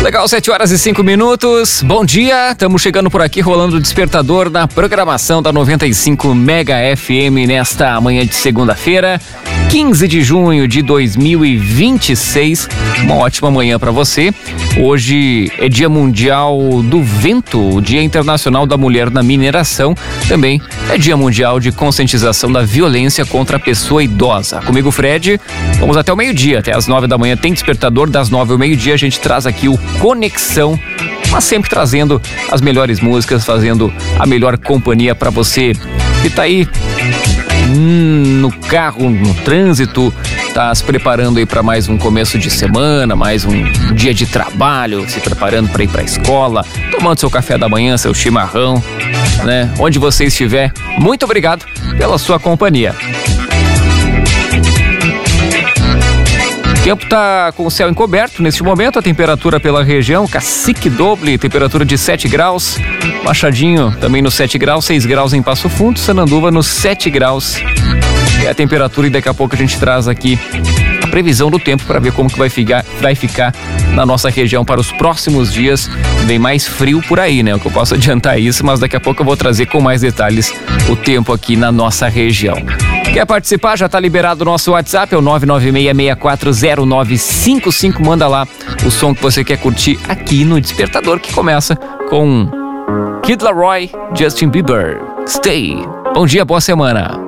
Legal, 7h05. Bom dia, estamos chegando por aqui, rolando o despertador na programação da 95 Mega FM nesta manhã de segunda-feira, 15 de junho de 2026. Uma ótima manhã para você. Hoje é Dia Mundial do Vento, Dia Internacional da Mulher na Mineração. Também é Dia Mundial de Conscientização da Violência contra a Pessoa Idosa. Comigo, Fred, vamos até o meio-dia, até as 9 da manhã tem despertador. Das 9 ao meio-dia a gente traz aqui o Conexão, mas sempre trazendo as melhores músicas, fazendo a melhor companhia para você que tá aí no carro, no trânsito, tá se preparando aí para mais um começo de semana, mais um dia de trabalho, se preparando para ir para a escola, tomando seu café da manhã, seu chimarrão, né? Onde você estiver, muito obrigado pela sua companhia. O tempo tá com o céu encoberto neste momento, a temperatura pela região, Cacique Doble, temperatura de 7 graus, Machadinho também nos 7 graus, 6 graus em Passo Fundo, Sananduva nos 7 graus. É a temperatura e daqui a pouco a gente traz aqui a previsão do tempo para ver como que vai ficar na nossa região para os próximos dias. Vem mais frio por aí, né? O que eu posso adiantar isso, mas daqui a pouco eu vou trazer com mais detalhes o tempo aqui na nossa região. Quer participar? Já está liberado o nosso WhatsApp, é o 996640955. Manda lá o som que você quer curtir aqui no Despertador, que começa com Kid Laroi, Justin Bieber, Stay. Bom dia, boa semana.